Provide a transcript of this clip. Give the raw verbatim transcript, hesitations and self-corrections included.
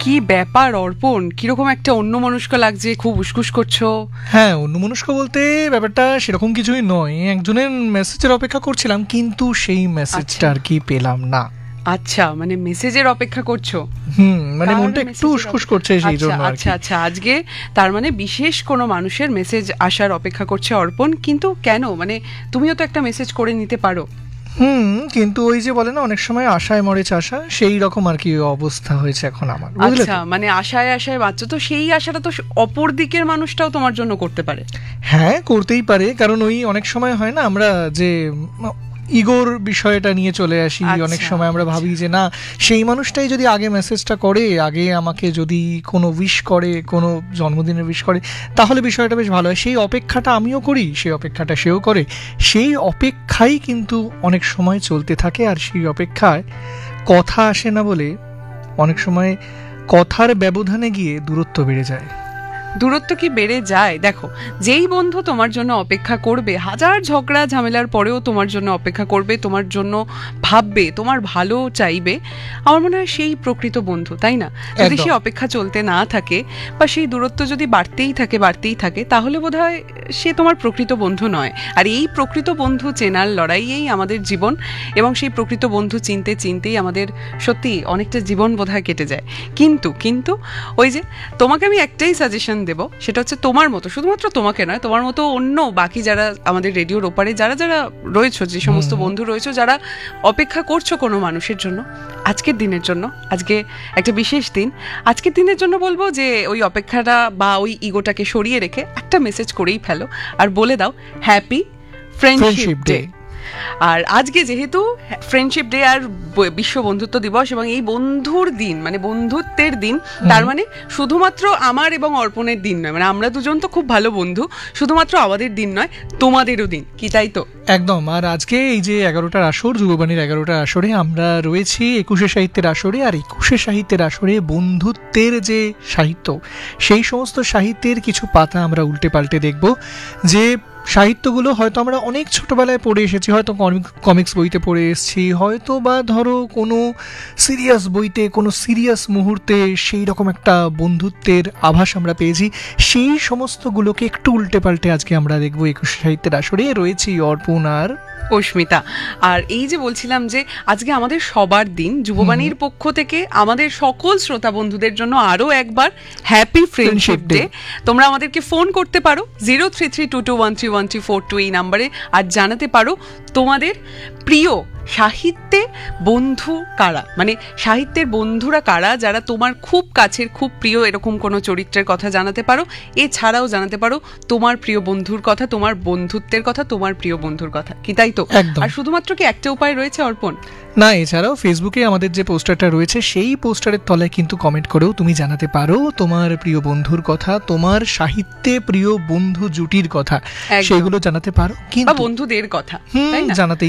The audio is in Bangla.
কি ব্যাপার অর্পণ, কিরকম একটা অন্যমনস্ক লাগছে, খুব উসকুস করছো? হ্যাঁ, অন্যমনস্ক বলতে ব্যাপারটা সেরকম কিছুই নয়, একজনের মেসেজের অপেক্ষা করছিলাম কিন্তু সেই মেসেজটা আর কি পেলাম না। আচ্ছা, মানে মেসেজের অপেক্ষা করছো? হুম, মানে মনটা একটু উসকুস করছে সেই জন্য। আচ্ছা আচ্ছা, আজকে তার মানে বিশেষ কোনো মানুষের মেসেজ আসার অপেক্ষা করছে অর্পণ, কিন্তু কেন? মানে তুমিও তো একটা মেসেজ করে নিতে পারো। হুম, কিন্তু ওই যে বলে না অনেক সময় আশায় মরে চাষা, সেই রকম আর কি অবস্থা হয়েছে এখন আমার। আচ্ছা, মানে আশায় আশায় বাঁচছো, তো সেই আশাটা তো অপর দিকের মানুষটাও তোমার জন্য করতে পারে। হ্যাঁ, করতেই পারে, কারণ ওই অনেক সময় হয় না আমরা যে ইগোর বিষয়টা নিয়ে চলে আসি, অনেক সময় আমরা ভাবি যে না, সেই মানুষটাই যদি আগে মেসেজটা করে, আগে আমাকে যদি কোনো উইশ করে, কোনো জন্মদিনের উইশ করে, তাহলে বিষয়টা বেশ ভালো হয়। সেই অপেক্ষাটা আমিও করি, সেই অপেক্ষাটা সেও করে, সেই অপেক্ষাই কিন্তু অনেক সময় চলতে থাকে। আর সেই অপেক্ষায় কথা আসে না বলে অনেক সময় কথার ব্যবধানে গিয়ে দূরত্ব বেড়ে যায়। দূরত্ব কি বেড়ে যায়? দেখো, যেই বন্ধু তোমার জন্য অপেক্ষা করবে, হাজার ঝগড়া ঝামেলার পরেও তোমার জন্য অপেক্ষা করবে, তোমার জন্য ভাববে, তোমার ভালো চাইবে, আমার মনে হয় সেই প্রকৃত বন্ধু, তাই না? যদি সেই অপেক্ষা চলতে না থাকে বা সেই দূরত্ব যদি বাড়তেই থাকে বাড়তেই থাকে তাহলে বোধহয় সে তোমার প্রকৃত বন্ধু নয়। আর এই প্রকৃত বন্ধু চেনার লড়াইয়েই আমাদের জীবন, এবং সেই প্রকৃত বন্ধু চিনতে চিনতেই আমাদের সত্যি অনেকটা জীবন বোধহয় কেটে যায়। কিন্তু কিন্তু ওই যে তোমাকে আমি একটাই সাজেশন দেব, সেটা হচ্ছে তোমার মতো, শুধুমাত্র তোমাকে নয়, তোমার মতো অন্য বাকি যারা আমাদের রেডিওর ওপারে যারা যারা রয়েছে, যে সমস্ত বন্ধু রয়েছে যারা অপেক্ষা করছো কোনো মানুষের জন্য, আজকের দিনের জন্য, আজকে একটা বিশেষ দিন, আজকের দিনের জন্য বলবো যে ওই অপেক্ষাটা বা ওই ইগোটাকে সরিয়ে রেখে একটা মেসেজ করেই ফেলো আর বলে দাও হ্যাপি ফ্রেন্ডশিপ ডে। আর আজকে যেহেতু ফ্রেন্ডশিপ ডে আর বিশ্ব বন্ধুত্ব দিবস এবং এই বন্ধুর দিন, মানে বন্ধুত্বের দিন, তার মানে শুধুমাত্র আমার এবং অর্পণের দিন নয়, মানে আমরা দুজন তো খুব ভালো বন্ধু, শুধুমাত্র আমাদের দিন নয়, তোমাদেরও দিন, কি তাই তো? একদম। আর আজকে এই যে এগারোটার আসর, যুববাণীর এগারোটার আসরে আমরা রয়েছি একুশে সাহিত্যের আসরে। আর একুশে সাহিত্যের আসরে বন্ধুত্বের যে সাহিত্য, সেই সমস্ত সাহিত্যের কিছু পাতা আমরা উল্টে পাল্টে দেখব। যে সাহিত্যগুলো হয়তো আমরা অনেক ছোটবেলায় পড়ে এসেছি, হয়তো কমিক্স বইতে পড়ে এসেছি, হয়তো বা ধরো কোনো সিরিয়াস বইতে কোনো সিরিয়াস মুহূর্তে সেই রকম একটা বন্ধুত্বের আভাস আমরা পেয়েছি, সেই সমস্তগুলোকে একটু উল্টে পাল্টে আজকে আমরা দেখবো একুশে সাহিত্যের আসরে। রয়েছি অর্পণ আর অস্মিতা। আর এই যে বলছিলাম যে আজকে আমাদের সবার দিন, যুববাণীর পক্ষ থেকে আমাদের সকল শ্রোতা বন্ধুদের জন্য আরো একবার হ্যাপি ফ্রেন্ডশিপ ডে। তোমরা আমাদেরকে ফোন করতে পারো zero three three two two one three one three four two এই নাম্বারে, আর জানাতে পারো তোমাদের প্রিয় সাহিত্যে বন্ধু কারা, মানে সাহিত্যের বন্ধুরা কারা, যারা তোমার খুব কাছের খুব প্রিয়, এরকম কোনো চরিত্রের কথা জানাতে পারো। এছাড়াও জানাতে পারো তোমার প্রিয় বন্ধুর কথা, তোমার বন্ধুত্বের কথা, তোমার প্রিয় বন্ধুর কথা, কি তাই তো? আর শুধুমাত্র কি একটা উপায় রয়েছে অর্পণ? না, এছাড়াও ফেসবুকে আমাদের যে পোস্টারটা রয়েছে সেই পোস্টারের তলায় কিন্তু কমেন্ট করেও তুমি জানাতে পারো তোমার প্রিয় বন্ধুর কথা, তোমার সাহিত্যে প্রিয় বন্ধু জুটির কথা, সেগুলো জানাতে পারো, কিন্তু বন্ধুদের কথা জানাতে